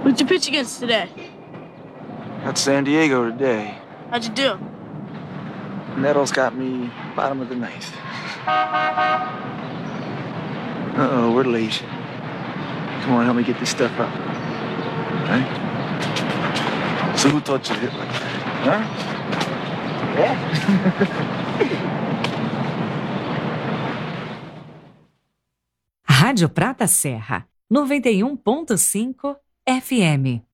Who'd you pitch against today? Got San Diego today. How'd you do? Nettles got me bottom of the ninth. Uh-oh, we're late. Come on, help me get this stuff up. Okay? So who taught you to hit like that? Huh? Rádio Prata Serra, 91.5 FM.